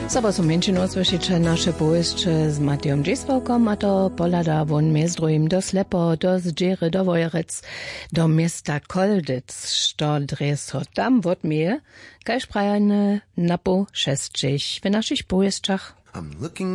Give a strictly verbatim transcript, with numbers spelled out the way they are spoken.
Sobo su menšinu słyšiče naše pojeźdźcze z Matejom Dżesławkom, a to polada won mezdrojim do Slepo, do Zdżery, do Wojrec, do miasta Koldyc, što dreso tam wot mir, kaž prajane napo šestčich w naszych pojeźdźczach. I'm looking